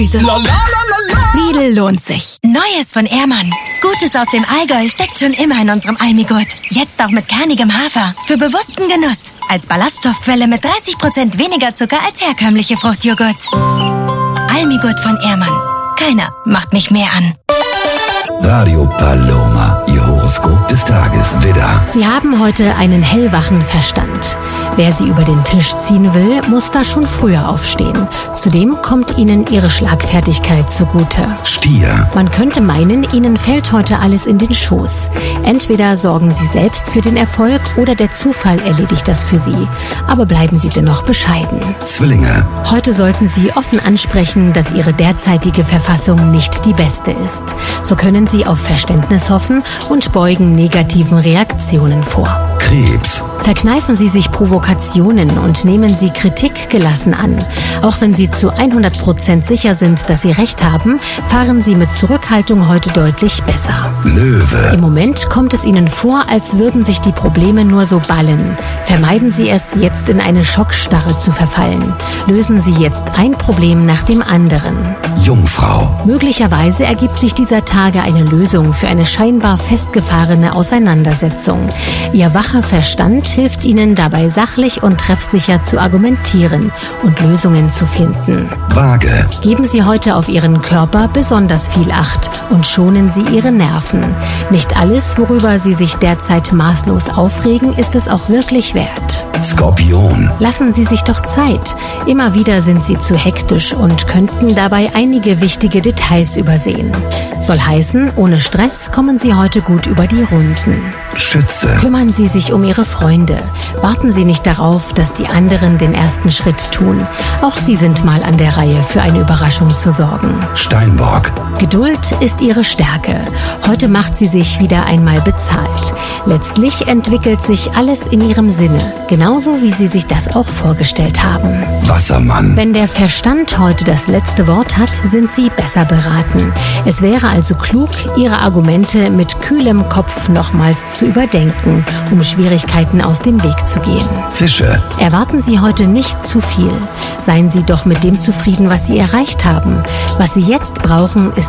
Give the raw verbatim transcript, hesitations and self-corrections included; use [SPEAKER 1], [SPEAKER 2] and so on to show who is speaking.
[SPEAKER 1] Lidl lohnt sich.
[SPEAKER 2] Neues von Ehrmann. Gutes aus dem Allgäu steckt schon immer in unserem Almigurt. Jetzt auch mit kernigem Hafer. Für bewussten Genuss. Als Ballaststoffquelle mit dreißig Prozent weniger Zucker als herkömmliche Fruchtjoghurts. Almigurt von Ehrmann. Keiner macht mich mehr an.
[SPEAKER 3] Radio Paloma, Ihr Horoskop des Tages, Widder.
[SPEAKER 4] Sie haben heute einen hellwachen Verstand. Wer Sie über den Tisch ziehen will, muss da schon früher aufstehen. Zudem kommt Ihnen Ihre Schlagfertigkeit zugute.
[SPEAKER 3] Stier.
[SPEAKER 4] Man könnte meinen, Ihnen fällt heute alles in den Schoß. Entweder sorgen Sie selbst für den Erfolg oder der Zufall erledigt das für Sie. Aber bleiben Sie dennoch bescheiden.
[SPEAKER 3] Zwillinge.
[SPEAKER 4] Heute sollten Sie offen ansprechen, dass Ihre derzeitige Verfassung nicht die beste ist. So können Sie auf Verständnis hoffen und beugen negativen Reaktionen vor.
[SPEAKER 3] Krebs.
[SPEAKER 4] Verkneifen Sie sich Provokationen und nehmen Sie Kritik gelassen an. Auch wenn Sie zu hundert Prozent sicher sind, dass Sie recht haben, fahren Sie mit Zurückhaltung heute deutlich besser.
[SPEAKER 3] Löwe.
[SPEAKER 4] Im Moment kommt es Ihnen vor, als würden sich die Probleme nur so ballen. Vermeiden Sie es, jetzt in eine Schockstarre zu verfallen. Lösen Sie jetzt ein Problem nach dem anderen.
[SPEAKER 3] Jungfrau.
[SPEAKER 4] Möglicherweise ergibt sich dieser Tage eine Lösung für eine scheinbar festgefahrene Auseinandersetzung. Ihr wacher Verstand hilft Ihnen dabei, sachlich und treffsicher zu argumentieren und Lösungen zu finden.
[SPEAKER 3] Waage.
[SPEAKER 4] Geben Sie heute auf Ihren Körper besonders viel Acht und schonen Sie Ihre Nerven. Nicht alles, worüber Sie sich derzeit maßlos aufregen, ist es auch wirklich wert.
[SPEAKER 3] Skorpion.
[SPEAKER 4] Lassen Sie sich doch Zeit. Immer wieder sind Sie zu hektisch und könnten dabei einige wichtige Details übersehen. Soll heißen, ohne Stress kommen Sie heute gut über die Runden.
[SPEAKER 3] Schütze.
[SPEAKER 4] Kümmern Sie sich um Ihre Freunde. Warten Sie nicht darauf, dass die anderen den ersten Schritt tun. Auch Sie sind mal an der Reihe, für eine Überraschung zu sorgen.
[SPEAKER 3] Steinbock.
[SPEAKER 4] Geduld ist Ihre Stärke. Heute macht sie sich wieder einmal bezahlt. Letztlich entwickelt sich alles in Ihrem Sinne, genauso wie Sie sich das auch vorgestellt haben.
[SPEAKER 3] Wassermann.
[SPEAKER 4] Wenn der Verstand heute das letzte Wort hat, sind Sie besser beraten. Es wäre also klug, Ihre Argumente mit kühlem Kopf nochmals zu überdenken, um Schwierigkeiten aus dem Weg zu gehen.
[SPEAKER 3] Fische.
[SPEAKER 4] Erwarten Sie heute nicht zu viel. Seien Sie doch mit dem zufrieden, was Sie erreicht haben. Was Sie jetzt brauchen, ist